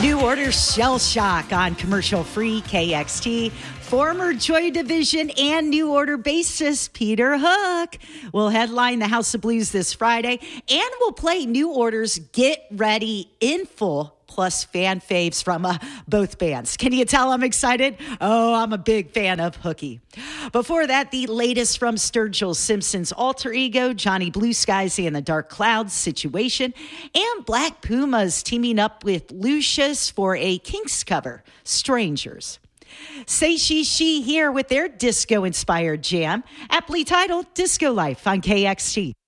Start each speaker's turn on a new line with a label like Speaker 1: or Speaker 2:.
Speaker 1: New Order Shell Shock on commercial-free KXT. Former Joy Division and New Order bassist Peter Hook will headline the House of Blues this Friday and will play New Order's Get Ready in Full plus fan faves from both bands. Can you tell I'm excited? Oh, I'm a big fan of Hooky. Before that, the latest from Sturgill Simpson's alter ego, Johnny Blue Skies and the Dark Clouds Situation, and Black Pumas teaming up with Lucius for a Kinks cover, Strangers. Say She here with their disco-inspired jam, aptly titled Disco Life on KXT.